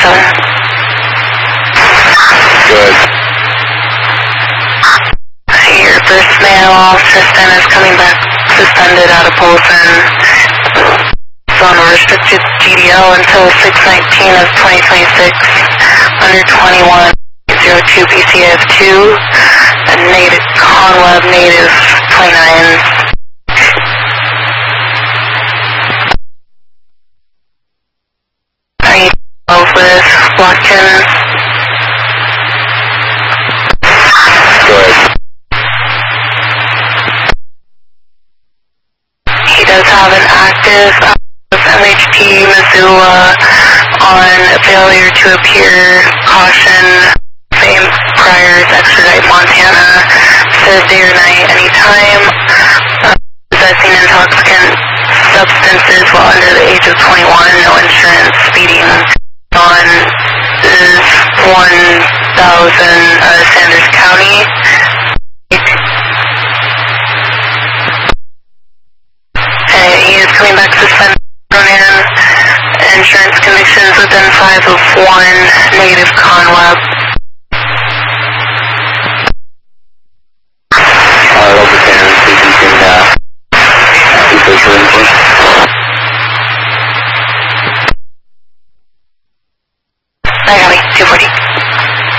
Good. Your first male assistant is coming back suspended out of Polson. It's on a restricted GDL until 6/19 of 2026. Under 21, 02 PCF2. A native Conweb native 29. Are you with Watkins? Good. He does have an active MHP Missoula on failure to appear, caution, same priors, extradite Montana, says day or night, anytime, possessing intoxicant substances while under the age of 21, no insurance, speeding on is 1,000 Sanders County. He is coming back suspended on insurance convictions within 5 of 1, negative Conweb.